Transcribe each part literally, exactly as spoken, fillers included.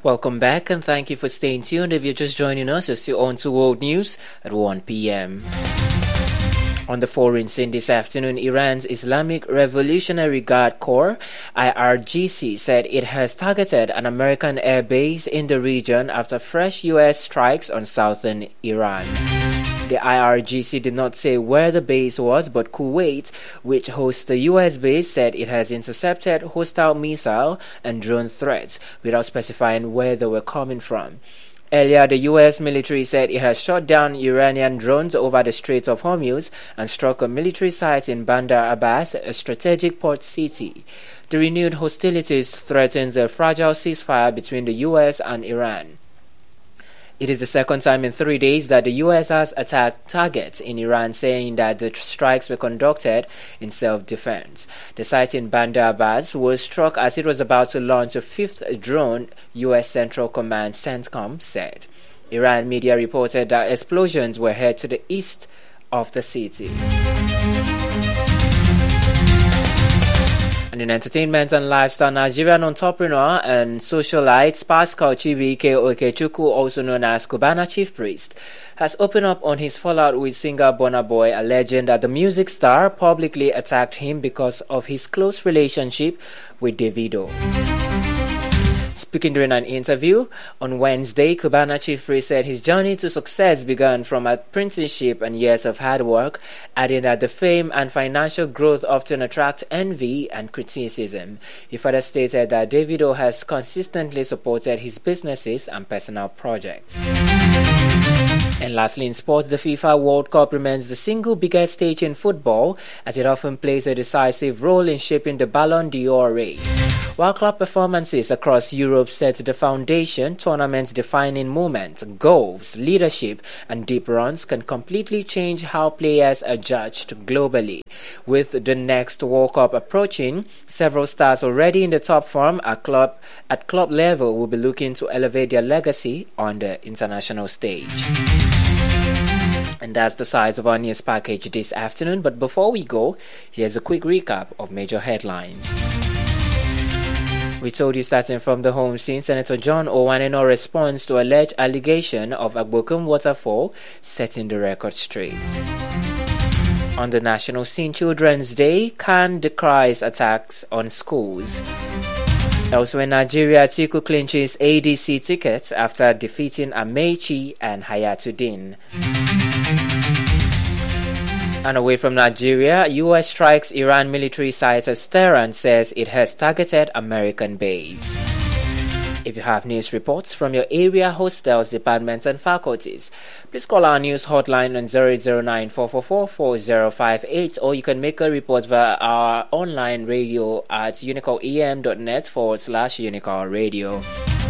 Welcome back and thank you for staying tuned. If you're just joining us, you're still on to World News at one p.m. On the foreign scene this afternoon, Iran's Islamic Revolutionary Guard Corps, I R G C, said it has targeted an American air base in the region after fresh U S strikes on southern Iran. The I R G C did not say where the base was, but Kuwait, which hosts the U S base, said it has intercepted hostile missile and drone threats without specifying where they were coming from. Earlier, the U S military said it has shot down Iranian drones over the Strait of Hormuz and struck a military site in Bandar Abbas, a strategic port city. The renewed hostilities threatens a fragile ceasefire between the U S and Iran. It is the second time in three days that the U S has attacked targets in Iran, saying that the strikes were conducted in self-defense. The site in Bandar Abbas was struck as it was about to launch a fifth drone, U S Central Command CENTCOM said. Iran media reported that explosions were heard to the east of the city. And in entertainment and lifestyle, Nigerian entrepreneur and socialite Pascal Chibuike Okechukwu, also known as Cubana Chief Priest, has opened up on his fallout with singer Burna Boy, alleging that the music star publicly attacked him because of his close relationship with Davido. Speaking during an interview on Wednesday, Cubana Chief Priest said his journey to success began from apprenticeship and years of hard work, adding that the fame and financial growth often attract envy and criticism. He further stated that Davido has consistently supported his businesses and personal projects. And lastly, in sports, the FIFA World Cup remains the single biggest stage in football, as it often plays a decisive role in shaping the Ballon d'Or race. While club performances across Europe set the foundation, tournaments defining moments, goals, leadership, and deep runs can completely change how players are judged globally. With the next World Cup approaching, several stars already in the top form at club at club level will be looking to elevate their legacy on the international stage. And that's the size of our news package this afternoon. But before we go, here's a quick recap of major headlines. We told you, starting from the home scene, Senator John Owaneno responds to alleged allegation of Agbokum waterfall, setting the record straight. On the national scene, Children's Day, Khan decries attacks on schools. Elsewhere in Nigeria, Atiku clinches A D C tickets after defeating Amechi and Hayatuddin. And away from Nigeria, U S strikes Iran military site as Tehran says it has targeted American base. If you have news reports from your area, hostels, departments, and faculties, please call our news hotline on zero eight zero nine, four four four, four zero five eight, or you can make a report via our online radio at unicorem.net forward slash Unicor Radio.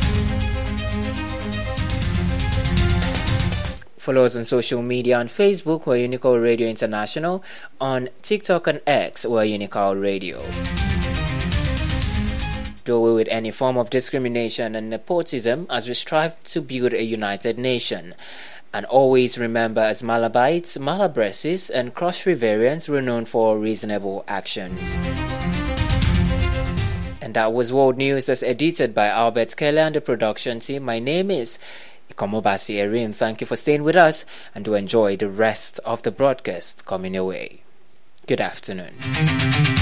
Follow us on social media on Facebook, we're Unicor Radio International, on TikTok and X, we're Unicor Radio. Do away with any form of discrimination and nepotism as we strive to build a united nation. And always remember, as Malabites, Malabreses, and Cross Riverians were known for reasonable actions. And that was World News, as edited by Albert Keller and the production team. My name is Ikomobasi Erim. Thank you for staying with us, and to enjoy the rest of the broadcast coming your way. Good afternoon.